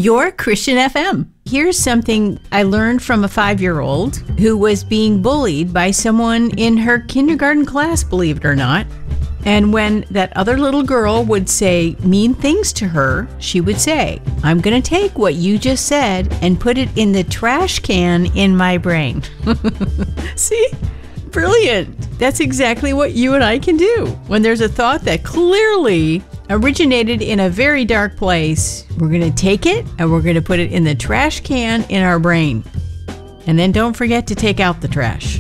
Your Christian FM. Here's something I learned from a 5-year-old who was being bullied by someone in her kindergarten class, believe it or not. And when that other little girl would say mean things to her, she would say, "I'm going to take what you just said and put it in the trash can in my brain." See? Brilliant. That's exactly what you and I can do. When there's a thought that clearly originated in a very dark place, we're going to take it and we're going to put it in the trash can in our brain. And then don't forget to take out the trash.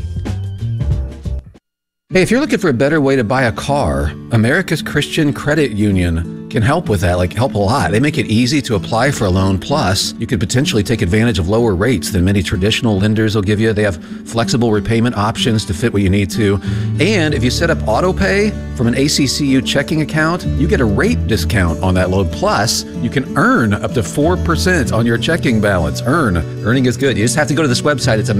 Hey, if you're looking for a better way to buy a car, America's Christian Credit Union can help with that, help a lot. They make it easy to apply for a loan. Plus, you could potentially take advantage of lower rates than many traditional lenders will give you. They have flexible repayment options to fit what you need to. And if you set up auto pay from an ACCU checking account, you get a rate discount on that loan. Plus, you can earn up to 4% on your checking balance. Earning is good. You just have to go to this website. It's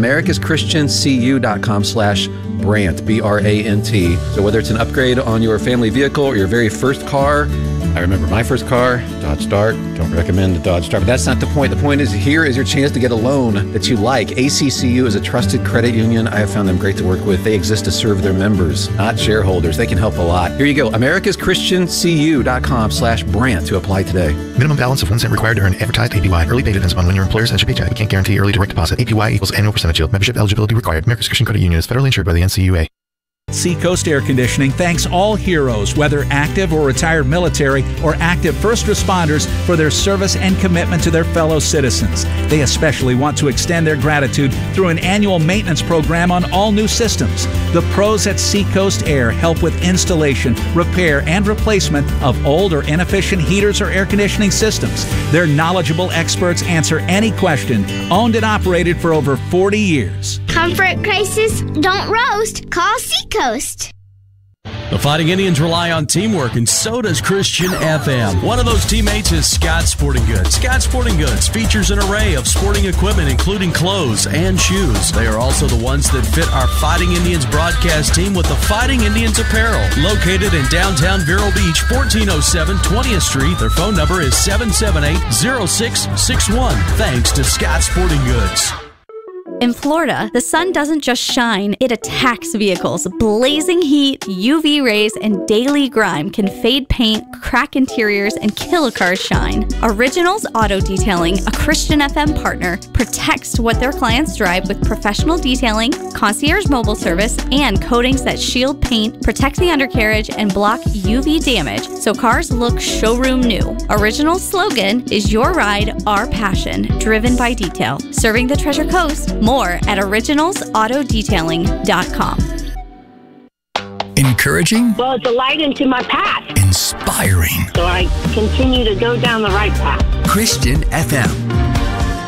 americaschristiancu.com/Brant, B-R-A-N-T. So whether it's an upgrade on your family vehicle or your very first car, I remember my first car, Dodge Dart. Don't recommend the Dodge Dart, but that's not the point. The point is, here is your chance to get a loan that you like. ACCU is a trusted credit union. I have found them great to work with. They exist to serve their members, not shareholders. They can help a lot. Here you go, americaschristiancu.com/Brant to apply today. Minimum balance of 1 cent required to earn advertised APY. Early pay depends on when your employer sends your paycheck. We can't guarantee early direct deposit. APY equals annual percentage yield. Membership eligibility required. America's Christian Credit Union is federally insured by the NCUA. Seacoast Air Conditioning thanks all heroes, whether active or retired military or active first responders, for their service and commitment to their fellow citizens. They especially want to extend their gratitude through an annual maintenance program on all new systems. The pros at Seacoast Air help with installation, repair, and replacement of old or inefficient heaters or air conditioning systems. Their knowledgeable experts answer any question. Owned and operated for over 40 years. Comfort crisis? Don't roast. Call Seacoast. The Fighting Indians rely on teamwork, and so does Christian FM. One of those teammates is Scott Sporting Goods. Scott Sporting Goods features an array of sporting equipment, including clothes and shoes. They are also the ones that fit our Fighting Indians broadcast team with the Fighting Indians apparel. Located in downtown Vero Beach, 1407 20th Street. Their phone number is 778-0661. Thanks to Scott Sporting Goods. In Florida, the sun doesn't just shine, it attacks vehicles. Blazing heat, UV rays, and daily grime can fade paint, crack interiors, and kill a car's shine. Originals Auto Detailing, a Christian FM partner, protects what their clients drive with professional detailing, concierge mobile service, and coatings that shield paint, protect the undercarriage, and block UV damage so cars look showroom new. Original's slogan is "Your ride, our passion," driven by detail. Serving the Treasure Coast. More at originalsautodetailing.com. Encouraging? Well, it's a light into my path. Inspiring. So I continue to go down the right path. Christian FM.